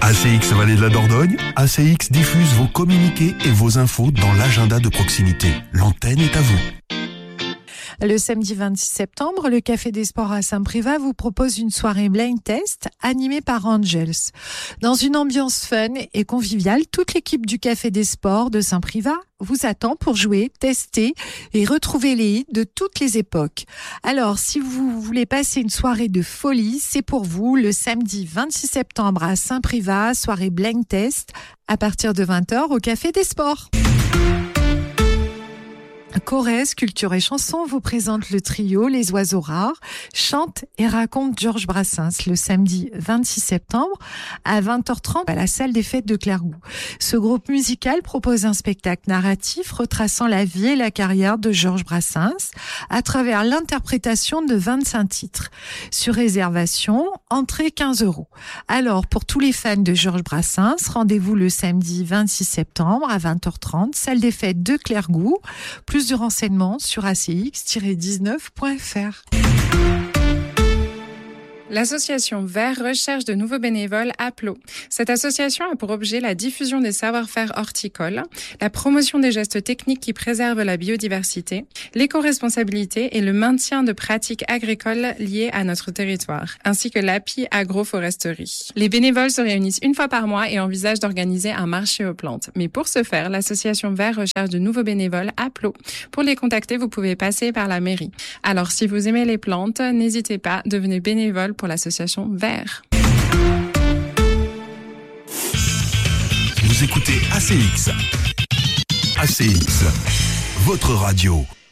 ACX Vallée de la Dordogne, ACX diffuse vos communiqués et vos infos dans l'agenda de proximité. L'antenne est à vous. Le samedi 26 septembre, le Café des Sports à Saint-Privat vous propose une soirée blind test animée par Angels. Dans une ambiance fun et conviviale, toute l'équipe du Café des Sports de Saint-Privat vous attend pour jouer, tester et retrouver les hits de toutes les époques. Alors, si vous voulez passer une soirée de folie, c'est pour vous le samedi 26 septembre à Saint-Privat, soirée blind test à partir de 20h au Café des Sports. Corrèze, Culture et Chanson vous présente le trio Les Oiseaux Rares, chante et raconte Georges Brassens le samedi 26 septembre à 20h30 à la salle des fêtes de Clairgouts. Ce groupe musical propose un spectacle narratif retraçant la vie et la carrière de Georges Brassens à travers l'interprétation de 25 titres. Sur réservation, entrée 15 €. Alors, pour tous les fans de Georges Brassens, rendez-vous le samedi 26 septembre à 20h30, salle des fêtes de Clairgouts. Plus de renseignements sur acx-19.fr. L'association Vert recherche de nouveaux bénévoles à Plot. Cette association a pour objet la diffusion des savoir-faire horticoles, la promotion des gestes techniques qui préservent la biodiversité, l'éco-responsabilité et le maintien de pratiques agricoles liées à notre territoire, ainsi que l'appui agroforesterie. Les bénévoles se réunissent une fois par mois et envisagent d'organiser un marché aux plantes. Mais pour ce faire, l'association Vert recherche de nouveaux bénévoles à Plot. Pour les contacter, vous pouvez passer par la mairie. Alors, si vous aimez les plantes, n'hésitez pas, devenez bénévole pour l'association Vert. Vous écoutez ACX. ACX, votre radio.